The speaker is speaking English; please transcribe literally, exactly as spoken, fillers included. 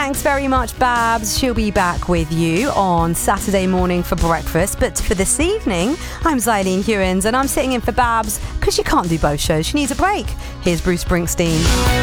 Thanks very much, Babs. She'll be back with you on Saturday morning for breakfast. But for this evening, I'm Xylene Hewins and I'm sitting in for Babs because she can't do both shows. She needs a break. Here's Bruce Springsteen.